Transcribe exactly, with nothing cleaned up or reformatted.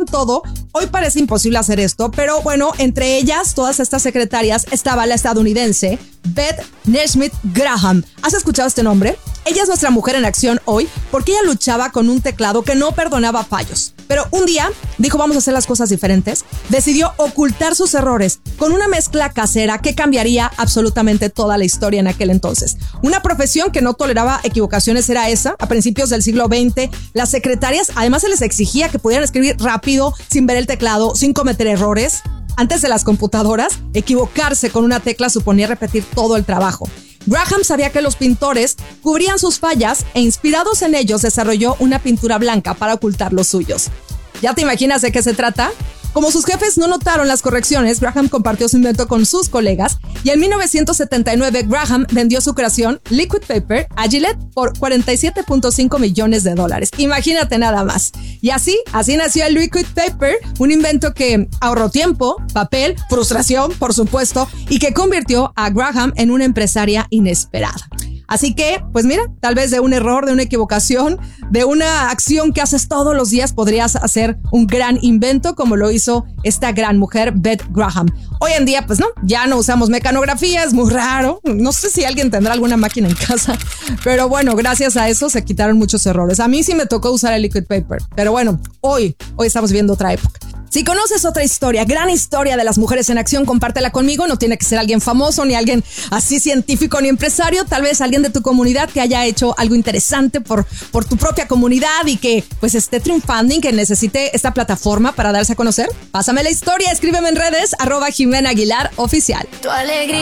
todo, hoy parece imposible hacer esto, pero bueno, entre ellas, todas estas secretarias, estaba la estadounidense Beth Nesmith Graham. ¿Has escuchado este nombre? Ella es nuestra mujer en acción hoy porque ella luchaba con un teclado que no perdonaba fallos. Pero un día dijo, vamos a hacer las cosas diferentes. Decidió ocultar sus errores con una mezcla casera que cambiaría absolutamente toda la historia en aquel entonces. Una profesión que no toleraba equivocaciones era esa. A principios del siglo veinte, las secretarias además se les exigía que pudieran escribir rápido, sin ver el teclado, sin cometer errores. Antes de las computadoras, equivocarse con una tecla suponía repetir todo el trabajo. Graham sabía que los pintores cubrían sus fallas e inspirados en ellos desarrolló una pintura blanca para ocultar los suyos. ¿Ya te imaginas de qué se trata? Como sus jefes no notaron las correcciones, Graham compartió su invento con sus colegas y en mil novecientos setenta y nueve Graham vendió su creación, Liquid Paper, a Gillette por cuarenta y siete punto cinco millones de dólares. Imagínate nada más. Y así, así nació el Liquid Paper, un invento que ahorró tiempo, papel, frustración, por supuesto, y que convirtió a Graham en una empresaria inesperada. Así que, pues mira, tal vez de un error, de una equivocación, de una acción que haces todos los días podrías hacer un gran invento como lo hizo esta gran mujer, Beth Graham. Hoy en día, pues no, ya no usamos mecanografía, es muy raro. No sé si alguien tendrá alguna máquina en casa, pero bueno, gracias a eso se quitaron muchos errores. A mí sí me tocó usar el liquid paper, pero bueno, hoy, hoy estamos viendo otra época. Si conoces otra historia, gran historia de las mujeres en acción, compártela conmigo. No tiene que ser alguien famoso, ni alguien así científico, ni empresario. Tal vez alguien de tu comunidad que haya hecho algo interesante por, por tu propia comunidad y que pues esté triunfando y que necesite esta plataforma para darse a conocer. Pásame la historia, escríbeme en redes, arroba Jimena Aguilar Oficial. Tu alegría.